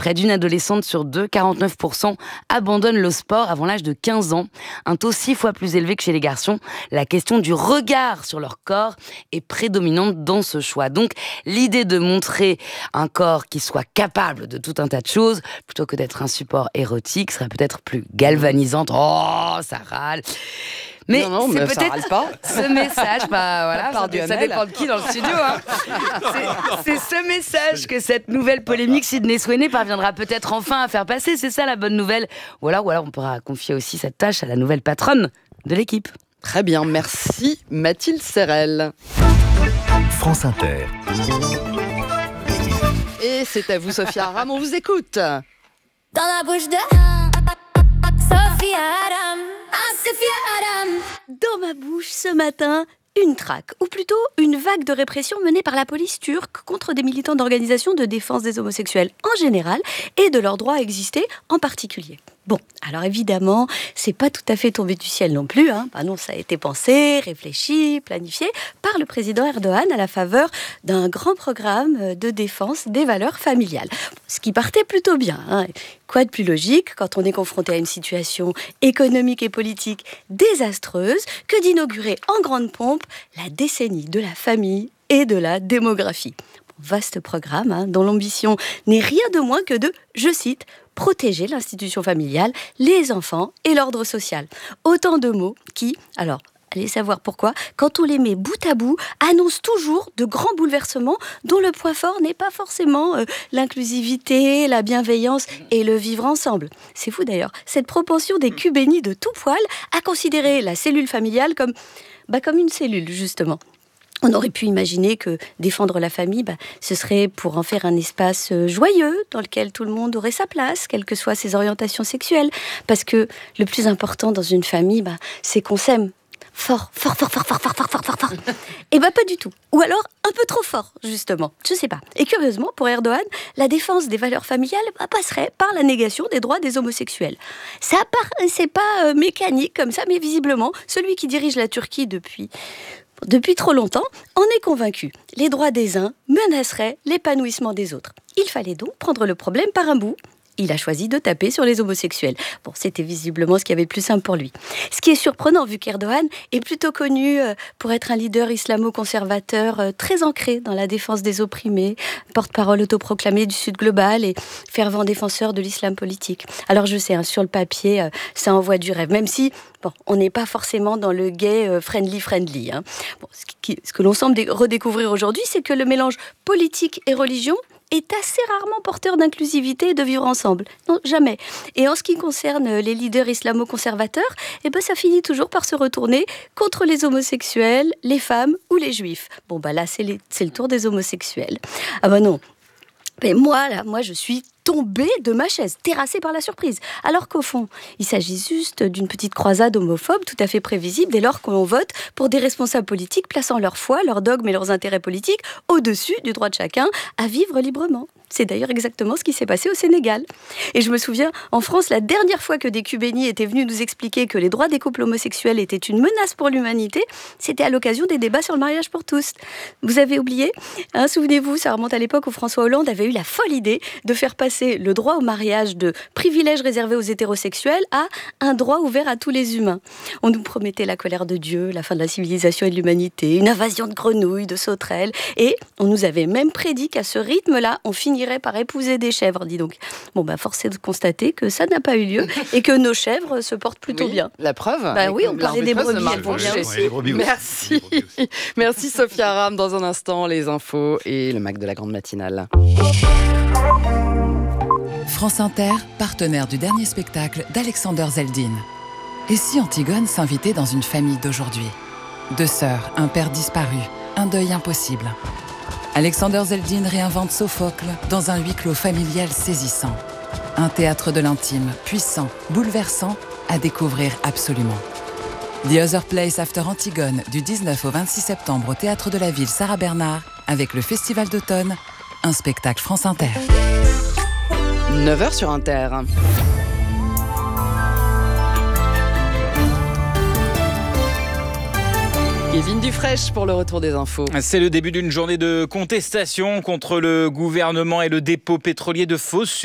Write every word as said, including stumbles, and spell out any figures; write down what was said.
près d'une adolescente sur deux, quarante-neuf pour cent, abandonnent le sport avant l'âge de quinze ans. Un taux six fois plus élevé que chez les garçons. La question du regard sur leur corps est prédominante dans ce choix. Donc, l'idée de montrer un corps qui soit capable de tout un tas de choses, plutôt que d'être un support érotique, serait peut-être plus galvanisante. Oh, ça râle. Mais non, non, c'est mais ça peut-être râle pas. ce message, bah voilà, ça, du ça Hamel. dépend de qui dans le studio. Hein. C'est, c'est ce message que cette nouvelle polémique Sydney Sweeney parviendra peut-être enfin à faire passer. C'est ça la bonne nouvelle. Ou alors, ou alors on pourra confier aussi cette tâche à la nouvelle patronne de l'équipe. Très bien, merci Mathilde Serrel. France Inter. Et c'est à vous Sophia Aram, on vous écoute. Dans la bouche de Sophia Aram, ah, Sophia Aram. Dans ma bouche ce matin, une traque, ou plutôt une vague de répression menée par la police turque contre des militants d'organisations de défense des homosexuels en général et de leur droit à exister en particulier. Bon, alors évidemment, c'est pas tout à fait tombé du ciel non plus, hein. Bah non, ça a été pensé, réfléchi, planifié par le président Erdogan à la faveur d'un grand programme de défense des valeurs familiales. Ce qui partait plutôt bien, hein. Quoi de plus logique quand on est confronté à une situation économique et politique désastreuse que d'inaugurer en grande pompe la décennie de la famille et de la démographie. Vaste programme, hein, dont l'ambition n'est rien de moins que de, je cite, protéger l'institution familiale, les enfants et l'ordre social. Autant de mots qui, alors, allez savoir pourquoi, quand on les met bout à bout, annoncent toujours de grands bouleversements dont le point fort n'est pas forcément euh, l'inclusivité, la bienveillance et le vivre ensemble. C'est fou d'ailleurs, cette propension des culs bénis de tout poil à considérer la cellule familiale comme, bah, comme une cellule, justement. On aurait pu imaginer que défendre la famille, bah, ce serait pour en faire un espace joyeux dans lequel tout le monde aurait sa place, quelles que soient ses orientations sexuelles. Parce que le plus important dans une famille, bah, c'est qu'on s'aime. Fort, fort, fort, fort, fort, fort, fort, fort, fort, fort. Et bah pas du tout. Ou alors un peu trop fort, justement. Je sais pas. Et curieusement, pour Erdogan, la défense des valeurs familiales bah, passerait par la négation des droits des homosexuels. Ça paraissait pas euh, mécanique comme ça, mais visiblement, celui qui dirige la Turquie depuis... Depuis trop longtemps, on est convaincu. Les droits des uns menaceraient l'épanouissement des autres. Il fallait donc prendre le problème par un bout. Il a choisi de taper sur les homosexuels. Bon, c'était visiblement ce qui avait le plus simple pour lui. Ce qui est surprenant, vu qu'Erdogan est plutôt connu pour être un leader islamo-conservateur très ancré dans la défense des opprimés, porte-parole autoproclamé du Sud global et fervent défenseur de l'islam politique. Alors je sais, hein, sur le papier, ça envoie du rêve, même si bon, on n'est pas forcément dans le gay friendly-friendly. Hein. Bon, ce, qui, ce que l'on semble dé- redécouvrir aujourd'hui, c'est que le mélange politique et religion est assez rarement porteur d'inclusivité et de vivre ensemble. Non, jamais. Et en ce qui concerne les leaders islamo-conservateurs, eh ben, ça finit toujours par se retourner contre les homosexuels, les femmes ou les juifs. Bon, bah là, c'est, les, c'est le tour des homosexuels. Ah bah non. Mais moi, là, moi, je suis tombée de ma chaise, terrassée par la surprise. Alors qu'au fond, il s'agit juste d'une petite croisade homophobe tout à fait prévisible dès lors qu'on vote pour des responsables politiques plaçant leur foi, leurs dogmes et leurs intérêts politiques au-dessus du droit de chacun à vivre librement. C'est d'ailleurs exactement ce qui s'est passé au Sénégal. Et je me souviens, en France, la dernière fois que des culs bénis étaient venus nous expliquer que les droits des couples homosexuels étaient une menace pour l'humanité, c'était à l'occasion des débats sur le mariage pour tous. Vous avez oublié, hein, souvenez-vous, ça remonte à l'époque où François Hollande avait eu la folle idée de faire passer le droit au mariage de privilège réservé aux hétérosexuels à un droit ouvert à tous les humains. On nous promettait la colère de Dieu, la fin de la civilisation et de l'humanité, une invasion de grenouilles, de sauterelles, et on nous avait même prédit qu'à ce rythme-là, on finirait par épouser des chèvres, dis donc. Bon, bah, force est de constater que ça n'a pas eu lieu et que nos chèvres se portent plutôt oui, bien. La preuve. Bah oui, on parlait des brebis, elles vont bien aussi. Merci. Merci Sophia Aram. Dans un instant, les infos et le Mac de la grande matinale. France Inter, partenaire du dernier spectacle d'Alexander Zeldin. Et si Antigone s'invitait dans une famille d'aujourd'hui ? Deux sœurs, un père disparu, un deuil impossible. Alexander Zeldin réinvente Sophocle dans un huis clos familial saisissant. Un théâtre de l'intime, puissant, bouleversant, à découvrir absolument. The Other Place After Antigone, du dix-neuf au vingt-six septembre au Théâtre de la Ville Sarah Bernard, avec le Festival d'automne, un spectacle France Inter. neuf heures sur Inter. Kevin Dufraîche pour le retour des infos. C'est le début d'une journée de contestation contre le gouvernement et le dépôt pétrolier de fausses